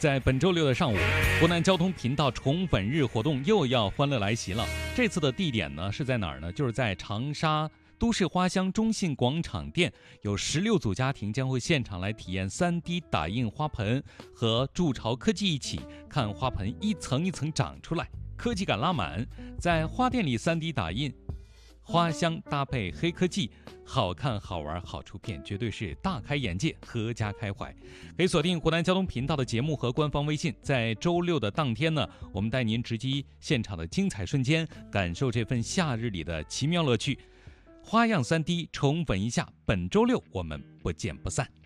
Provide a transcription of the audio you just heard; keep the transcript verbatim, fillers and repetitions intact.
在本周六的上午，湖南交通频道宠粉日活动又要欢乐来袭了。这次的地点呢是在哪儿呢？就是在长沙都市花乡中信广场店，有十六组家庭将会现场来体验 三 D 打印花盆，和筑巢科技一起看花盆一层一层长出来，科技感拉满。在花店里 三 D 打印花香搭配黑科技，好看好玩好出片，绝对是大开眼界，阖家开怀。可以锁定湖南交通频道的节目和官方微信，在周六的当天呢，我们带您直击现场的精彩瞬间，感受这份夏日里的奇妙乐趣。花样 三 D 宠粉一下，本周六我们不见不散。